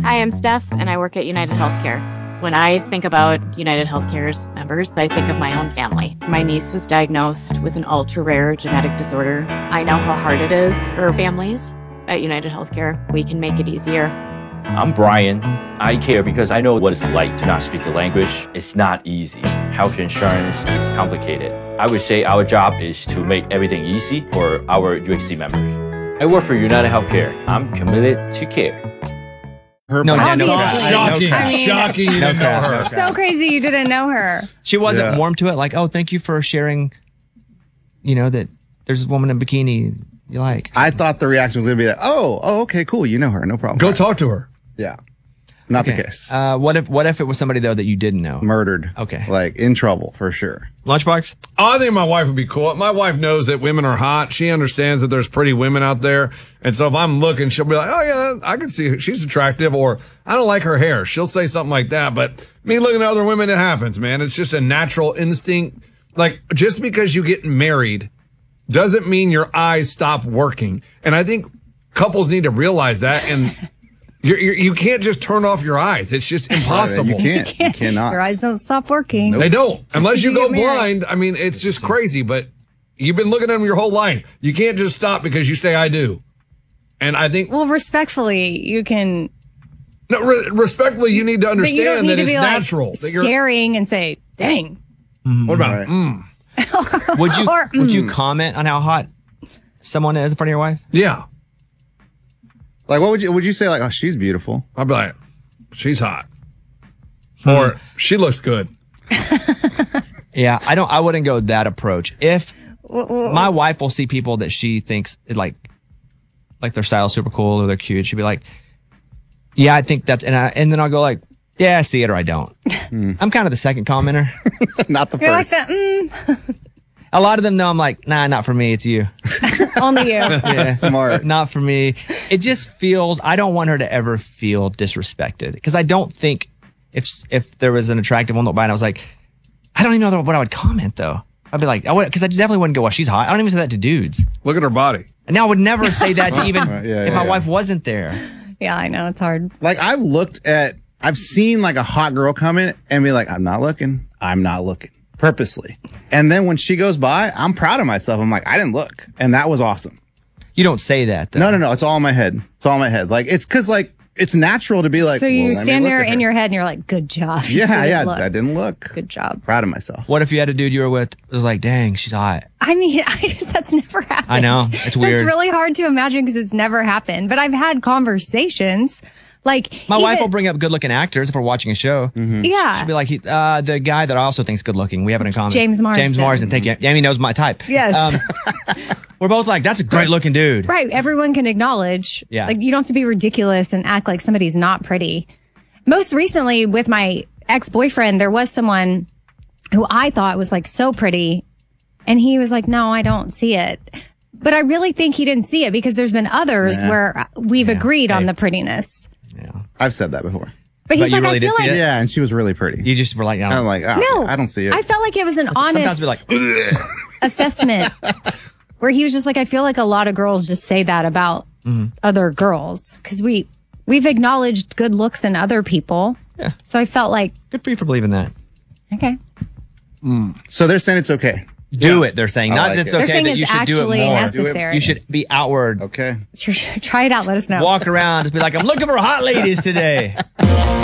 Hi, I'm Steph, and I work at United Healthcare. When I think about United Healthcare's members, I think of my own family. My niece was diagnosed with an ultra-rare genetic disorder. I know how hard it is for families. At United Healthcare, we can make it easier. I'm Brian. I care because I know what it's like to not speak the language. It's not easy. Health insurance is complicated. I would say our job is to make everything easy for our UHC members. I work for United Healthcare. I'm committed to care. Shocking. Shocking you didn't know her. So crazy you didn't know her. She wasn't warm to it. Like, oh, thank you for sharing, that there's a woman in bikini you like. I thought the reaction was going to be like, oh, okay, cool. You know her. No problem. Go talk to her. Yeah. Not the case. What if it was somebody, though, that you didn't know? Murdered. Okay. Like, in trouble, for sure. Lunchbox? I think my wife would be cool. My wife knows that women are hot. She understands that there's pretty women out there. And so if I'm looking, she'll be like, oh, yeah, I can see her. She's attractive. Or I don't like her hair. She'll say something like that. But me looking at other women, it happens, man. It's just a natural instinct. Like, just because you get married doesn't mean your eyes stop working. And I think couples need to realize that. And you can't just turn off your eyes. It's just impossible. You can't. You cannot. Your eyes don't stop working. They don't. Unless you go get married. blind. I mean, it's just crazy. But you've been looking at them your whole life. You can't just stop because you say I do. And I think... Well, respectfully, you can... No, respectfully, you need to understand that it's natural. That you're staring and say, dang. What about... Would you comment on how hot someone is in front of your wife? Yeah. Like, what would you say? Like, oh, she's beautiful. I'd be like, she's hot. Or she looks good. Yeah, I wouldn't go that approach. If my wife will see people that she thinks like their style is super cool or they're cute, she'd be like, yeah, I think that's, and then I'll go like, yeah, I see it or I don't. I'm kind of the second commenter. Not the You're first. like that. A lot of them know I'm like, nah, not for me. It's you. Only you. Yeah, Smart. not for me. It just feels, I don't want her to ever feel disrespected. Because I don't think if there was an attractive one that by and I was like, I don't even know what I would comment though. I'd be like, because I definitely wouldn't go, well, she's hot. I don't even say that to dudes. Look at her body. And now I would never say that to even if my wife wasn't there. Yeah, I know. It's hard. Like, I've seen like a hot girl come in and be like, I'm not looking. Purposely. And then when she goes by, I'm proud of myself. I'm like, I didn't look. And that was awesome. You don't say that though. No. It's all in my head. Like, it's because like, it's natural to be like, So you well, stand there in your head and you're like, good job. Yeah. I didn't look. Good job. Proud of myself. What if you had a dude you were with that was like, dang, she's hot? I mean, that's never happened. I know. It's weird. It's really hard to imagine because it's never happened. But I've had conversations. Like My wife will bring up good-looking actors if we're watching a show. Yeah. She'll be like, the guy that I also think is good-looking. We have it in common. James Marsden. James Marsden. Thank you. Jamie knows my type. Yes. We're both like, that's a great-looking dude. Right. Everyone can acknowledge. Yeah. Like, you don't have to be ridiculous and act like somebody's not pretty. Most recently, with my ex-boyfriend, there was someone who I thought was like so pretty. And he was like, no, I don't see it. But I really think he didn't see it because there's been others where we've agreed on the prettiness. Yeah. I've said that before. But he's you like, really I did feel see like. it? Yeah, and she was really pretty. You just were like, I'm like, oh, No, I don't see it. I felt like it was an sometimes honest we're like, assessment where he was just like, I feel like a lot of girls just say that about other girls because we've acknowledged good looks in other people. Yeah. So I felt like, good for you for believing that. okay. So they're saying it's okay. Do it, they're saying. I Not like that it's it. They're okay, saying that you it's should do it actually more. necessary. You should be outward. Okay. Try it out. Let us know. Walk around, just be like, I'm looking for hot ladies today.